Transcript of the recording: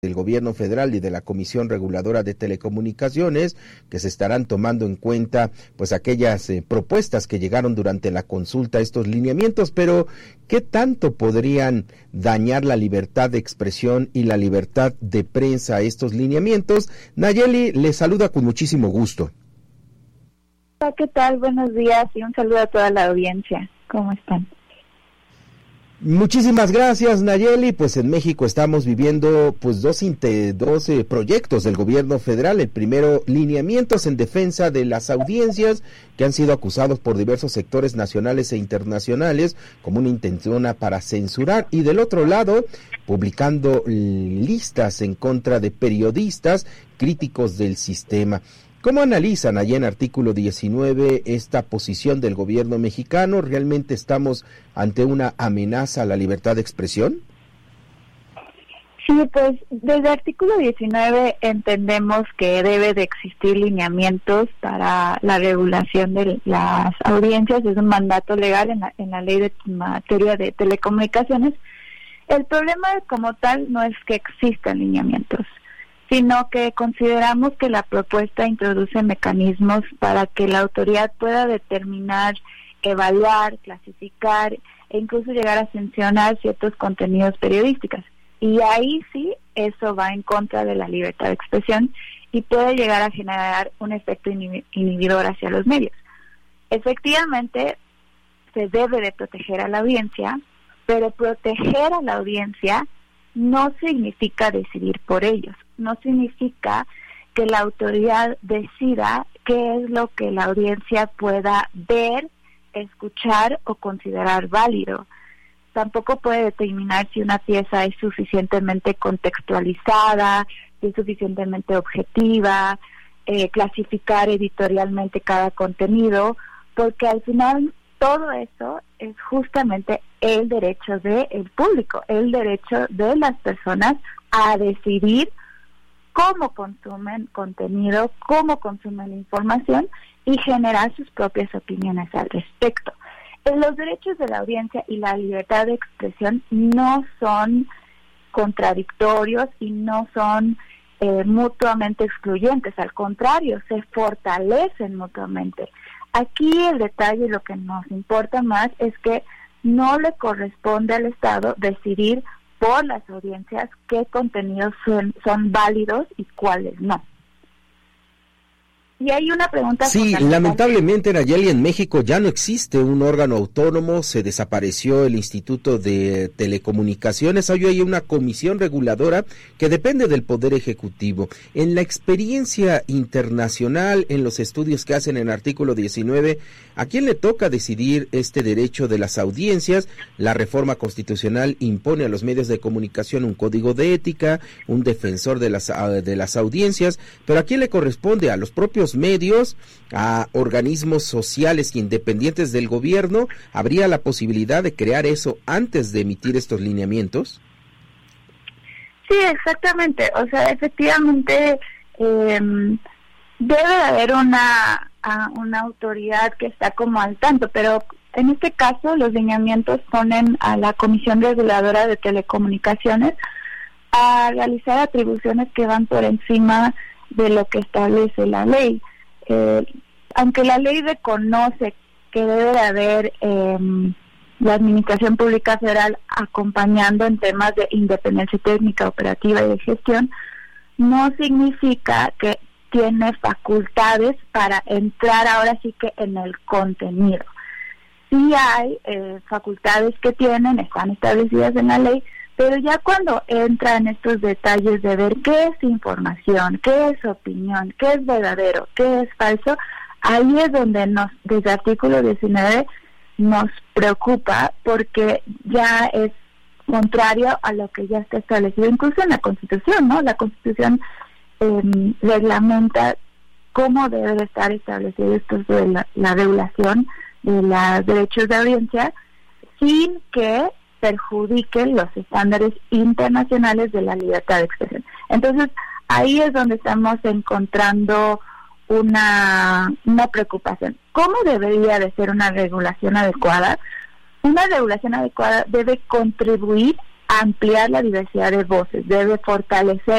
del gobierno federal y de la Comisión Reguladora de Telecomunicaciones, que se estarán tomando en cuenta pues aquellas propuestas que llegaron durante la consulta a estos lineamientos, pero ¿qué tanto podrían dañar la libertad de expresión y la libertad de prensa estos lineamientos? Nayeli le saluda con muchísimo gusto. Hola, ¿qué tal? Buenos días y un saludo a toda la audiencia. ¿Cómo están? Muchísimas gracias, Nayeli. Pues en México estamos viviendo pues dos proyectos del gobierno federal. El primero, lineamientos en defensa de las audiencias, que han sido acusados por diversos sectores nacionales e internacionales como una intención para censurar, y del otro lado, publicando listas en contra de periodistas críticos del sistema. ¿Cómo analizan allá en artículo 19 esta posición del gobierno mexicano? ¿Realmente estamos ante una amenaza a la libertad de expresión? Sí, pues desde artículo 19 entendemos que debe de existir lineamientos para la regulación de las audiencias. Es un mandato legal en la ley de materia de telecomunicaciones. El problema como tal no es que existan lineamientos, sino que consideramos que la propuesta introduce mecanismos para que la autoridad pueda determinar, evaluar, clasificar e incluso llegar a sancionar ciertos contenidos periodísticos. Y ahí sí, eso va en contra de la libertad de expresión y puede llegar a generar un efecto inhibidor hacia los medios. Efectivamente, se debe de proteger a la audiencia, pero proteger a la audiencia no significa decidir por ellos. No significa que la autoridad decida qué es lo que la audiencia pueda ver, escuchar o considerar válido. Tampoco puede determinar si una pieza es suficientemente contextualizada, si es suficientemente objetiva, clasificar editorialmente cada contenido, porque al final todo eso es justamente el derecho del público, el derecho de las personas a decidir cómo consumen contenido, cómo consumen información y generar sus propias opiniones al respecto. Los derechos de la audiencia y la libertad de expresión no son contradictorios y no son mutuamente excluyentes, al contrario, se fortalecen mutuamente. Aquí el detalle, lo que nos importa más, es que no le corresponde al Estado decidir por las audiencias qué contenidos son válidos y cuáles no. Y hay una pregunta. Sí, lamentablemente, Nayeli, en México ya no existe un órgano autónomo, se desapareció el Instituto de Telecomunicaciones, hay una comisión reguladora que depende del Poder Ejecutivo. En la experiencia internacional, en los estudios que hacen en artículo 19, ¿a quién le toca decidir este derecho de las audiencias? La reforma constitucional impone a los medios de comunicación un código de ética, un defensor de las audiencias, pero ¿a quién le corresponde? A los propios medios, a organismos sociales e independientes del gobierno. ¿Habría la posibilidad de crear eso antes de emitir estos lineamientos? Sí, exactamente. O sea, efectivamente debe haber una autoridad que está como al tanto, pero en este caso los lineamientos ponen a la Comisión Reguladora de Telecomunicaciones a realizar atribuciones que van por encima de lo que establece la ley. Aunque la ley reconoce que debe de haber la Administración Pública Federal acompañando en temas de independencia técnica, operativa y de gestión, no significa que tiene facultades para entrar ahora sí que en el contenido. Sí hay facultades que están establecidas en la ley, pero ya cuando entra en estos detalles de ver qué es información, qué es opinión, qué es verdadero, qué es falso, ahí es donde desde el artículo 19 nos preocupa, porque ya es contrario a lo que ya está establecido incluso en la Constitución, ¿no? La Constitución reglamenta cómo debe de estar establecido esto de la regulación de los derechos de audiencia sin que perjudiquen los estándares internacionales de la libertad de expresión. Entonces, ahí es donde estamos encontrando una preocupación. ¿Cómo debería de ser una regulación adecuada? Una regulación adecuada debe contribuir a ampliar la diversidad de voces, debe fortalecer